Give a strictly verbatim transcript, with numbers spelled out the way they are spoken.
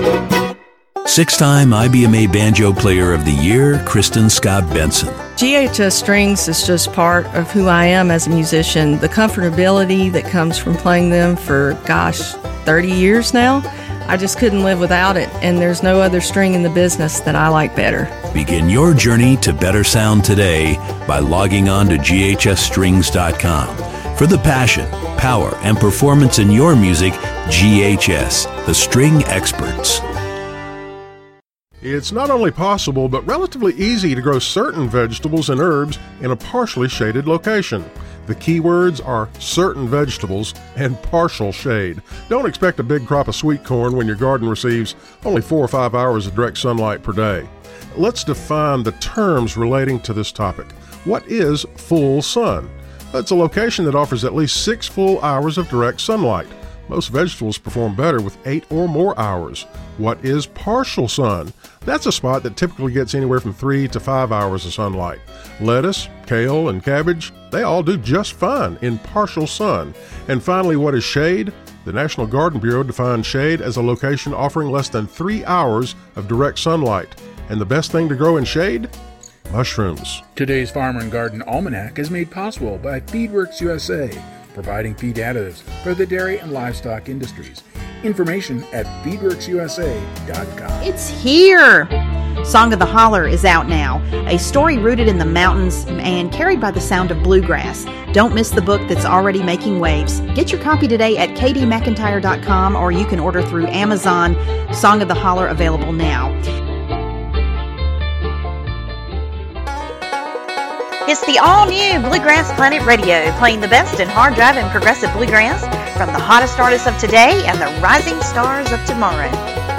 Six-time I B M A Banjo Player of the Year, Kristen Scott Benson. G H S Strings is just part of who I am as a musician. The comfortability that comes from playing them for, gosh, thirty years now, I just couldn't live without it, and there's no other string in the business that I like better. Begin your journey to better sound today by logging on to G H S strings dot com. For the passion, power, and performance in your music, G H S, the string experts. It's not only possible, but relatively easy to grow certain vegetables and herbs in a partially shaded location. The key words are certain vegetables and partial shade. Don't expect a big crop of sweet corn when your garden receives only four or five hours of direct sunlight per day. Let's define the terms relating to this topic. What is full sun? It's a location that offers at least six full hours of direct sunlight. Most vegetables perform better with eight or more hours. What is partial sun? That's a spot that typically gets anywhere from three to five hours of sunlight. Lettuce, kale, and cabbage, they all do just fine in partial sun. And finally, what is shade? The National Garden Bureau defines shade as a location offering less than three hours of direct sunlight. And the best thing to grow in shade? Mushrooms. Today's Farmer and Garden Almanac is made possible by FeedWorks U S A, providing feed additives for the dairy and livestock industries. Information at feedworks u s a dot com. It's here! Song of the Holler is out now, a story rooted in the mountains and carried by the sound of bluegrass. Don't miss the book that's already making waves. Get your copy today at k d mcintyre dot com, or you can order through Amazon. Song of the Holler available now. It's the all-new Bluegrass Planet Radio, playing the best in hard-driving progressive bluegrass from the hottest artists of today and the rising stars of tomorrow.